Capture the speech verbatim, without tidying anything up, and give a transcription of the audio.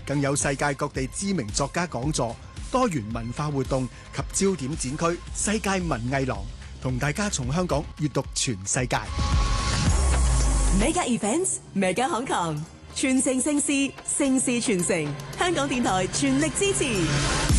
更有世界各地知名作家講座、多元文化活動及焦點展區世界文藝廊，同大家從香港閱讀全世界。 Mega Events Mega Hong Kong， 傳承盛事，盛事傳承，香港電台全力支持。